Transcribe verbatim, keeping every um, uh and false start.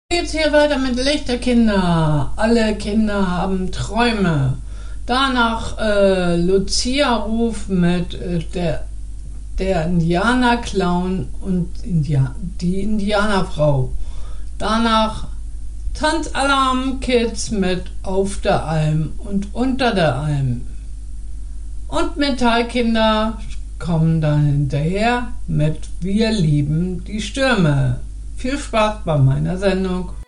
Geht's hier weiter mit Lichterkinder. Alle Kinder haben Träume. Danach äh, Lucia-Ruf mit äh, der, der Indianerclown und India die Indianerfrau. Danach Tanzalarm Kids mit Auf der Alm und Unter der Alm. Und Metallkinder kommen dann hinterher mit Wir lieben die Stürme. Viel Spaß bei meiner Sendung.